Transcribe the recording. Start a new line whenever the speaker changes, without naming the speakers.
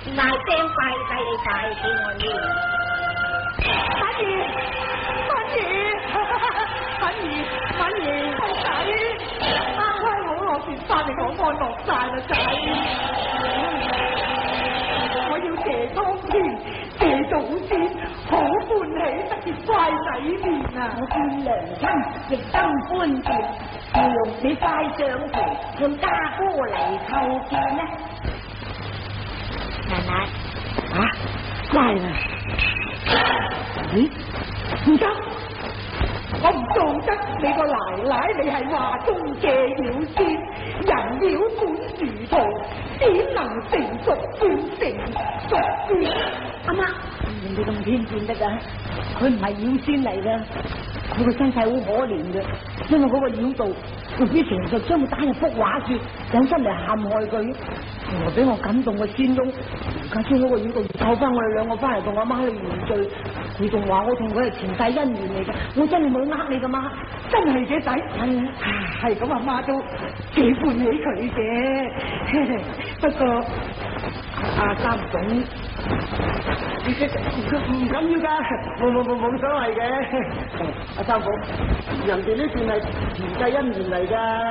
嗌聲快遞你快啲我呢？
反兒，仔，啱開好落船翻嚟，我安樂晒啦，仔。我要謝湯田，謝祖先，好歡喜得見乖仔面啊！
我見娘親亦心歡喜，要你快上船，向家哥嚟叩見呢。奶奶，
啊，乖啦！咦，唔得！我唔做得你個奶奶，你係話中嘅妖仙，人妖本殊途，點能成熟變成熟變？
阿媽，人哋咁偏見得噶，佢唔係妖仙嚟噶，佢個身世好可憐嘅，因為嗰個妖道用啲邪術將佢打入福畫處，引申嚟陷害佢。原來俾我感動嘅仙翁，而家將嗰個妖道救翻我哋兩個翻嚟同阿媽去原罪，佢仲話我同佢係前世姻緣嚟嘅，我真係冇呃你噶嘛，
真係嘅仔，係咁阿媽都幾歡喜佢嘅，不過阿三總唔緊要噶，冇所謂嘅，阿三寶，人哋呢段係前世姻緣嚟噶。